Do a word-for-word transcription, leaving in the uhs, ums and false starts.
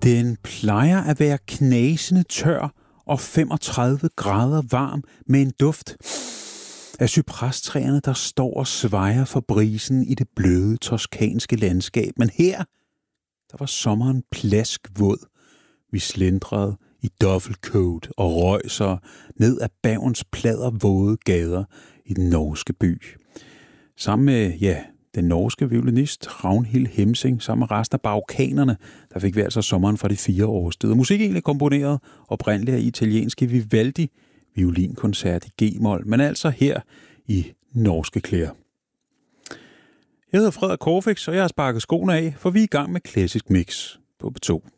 Den plejer at være knasende tør og femogtredive grader varm med en duft af cyprestræerne, der står og svejer for brisen i det bløde toskanske landskab. Men her, der var sommeren plaskvåd. Vi slendrede i dobbeltcoat og røjser ned ad Bergens plader våde gader i den norske by. Sammen med, ja, den norske violinist Ragnhild Hemsing, sammen med resten af baukanerne, der fik vi altså sommeren fra de fire årstider. Musik egentlig komponeret oprindeligt af italienske Vivaldi, violinkoncert i G-mol, men altså her i norske klæder. Jeg hedder Frederik Corfix, og jeg har sparket skoene af, for vi er i gang med Klassisk Mix på P to.